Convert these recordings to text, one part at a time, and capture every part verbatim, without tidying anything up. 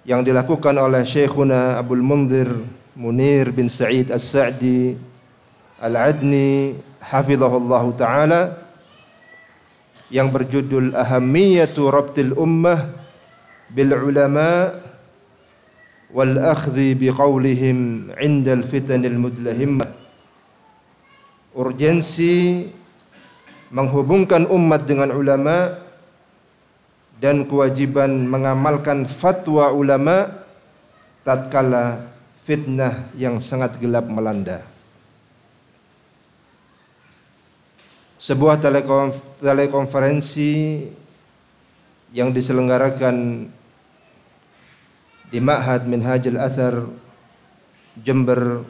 yang dilakukan oleh Syekhuna Abdul Munzir Munir bin Sa'id As-Sa'di Al-Adni hafizahullahu taala, yang berjudul Ahammiyatu Rabtil Ummah bil Ulama wal Akhdhi biqaulihim 'inda al-fitanil mudlahimmah. Urgensi menghubungkan umat dengan ulama dan kewajiban mengamalkan fatwa ulama tatkala fitnah yang sangat gelap melanda. Sebuah telekonf telekonferensi yang diselenggarakan di Ma'had Minhajul Athar Jember,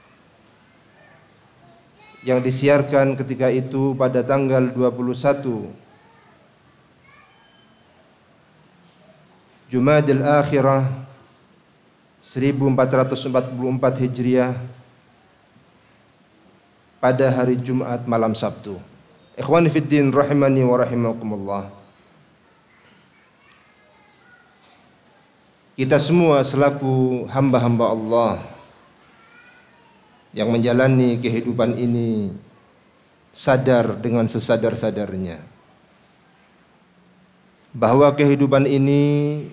yang disiarkan ketika itu pada tanggal dua puluh satu Jumadil Akhirah seribu empat ratus empat puluh empat Hijriah pada hari Jumat malam Sabtu. Ikhwani fiddin rahimani wa rahimakumullah. Kita semua selaku hamba-hamba Allah yang menjalani kehidupan ini sadar dengan sesadar-sadarnya bahwa kehidupan ini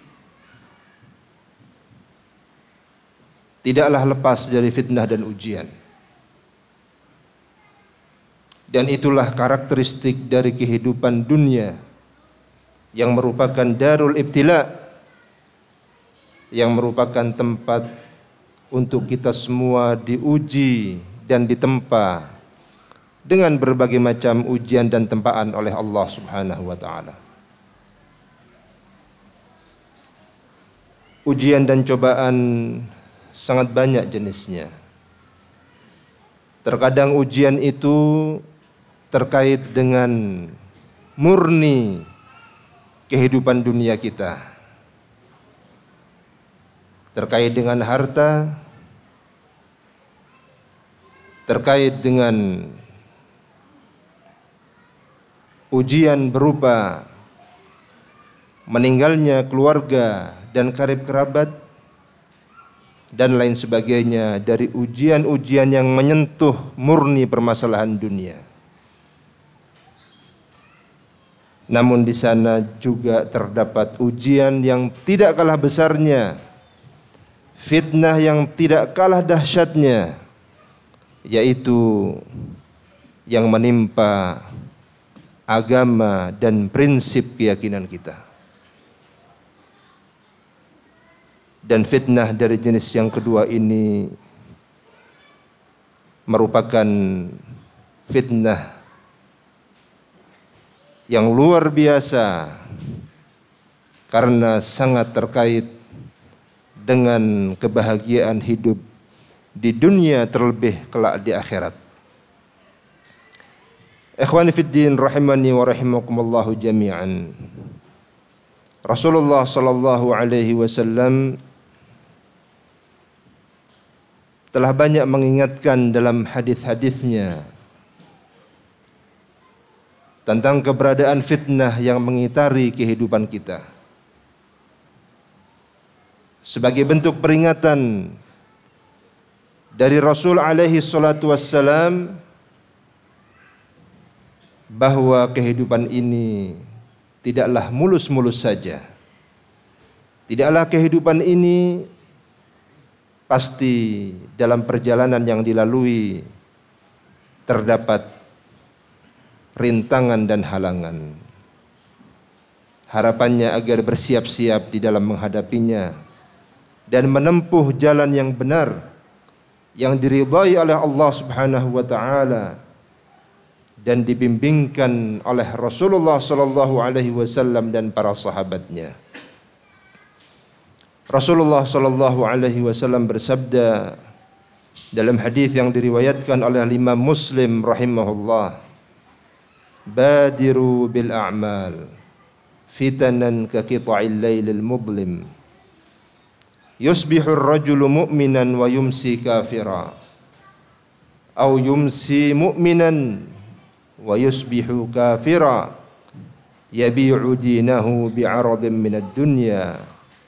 tidaklah lepas dari fitnah dan ujian. Dan itulah karakteristik dari kehidupan dunia yang merupakan darul ibtila, yang merupakan tempat untuk kita semua diuji dan ditempa dengan berbagai macam ujian dan tempaan oleh Allah Subhanahu wa taala. Ujian dan cobaan sangat banyak jenisnya. Terkadang ujian itu terkait dengan murni kehidupan dunia kita, terkait dengan harta, terkait dengan ujian berupa meninggalnya keluarga dan karib kerabat, dan lain sebagainya dari ujian-ujian yang menyentuh murni permasalahan dunia. Namun di sana juga terdapat ujian yang tidak kalah besarnya, fitnah yang tidak kalah dahsyatnya, yaitu yang menimpa agama dan prinsip keyakinan kita. Dan fitnah dari jenis yang kedua ini merupakan fitnah yang luar biasa karena sangat terkait dengan kebahagiaan hidup di dunia terlebih kelak di akhirat. Ikhwani fiddin rahimani wa rahimakumullahu jami'an. Rasulullah sallallahu alaihi wasallam telah banyak mengingatkan dalam hadis-hadisnya tentang keberadaan fitnah yang mengitari kehidupan kita. Sebagai bentuk peringatan dari Rasul alaihi salatu wassalam bahwa kehidupan ini tidaklah mulus-mulus saja. Tidaklah kehidupan ini pasti dalam perjalanan yang dilalui terdapat rintangan dan halangan. Harapannya agar bersiap-siap di dalam menghadapinya dan menempuh jalan yang benar yang diridhai oleh Allah Subhanahu wa taala dan dibimbingkan oleh Rasulullah sallallahu alaihi wasallam dan para sahabatnya. Rasulullah sallallahu alaihi wasallam bersabda dalam hadis yang diriwayatkan oleh Imam Muslim rahimahullah, "Badiru bil a'mal fitanan ka qita'il lailil mudlim. Yusbihu ar-rajulu mu'minan wa yumsi kafira, aw yumsi mu'minan wa yusbihu kafira, yabi'u dinahu bi'aradin minad dunya."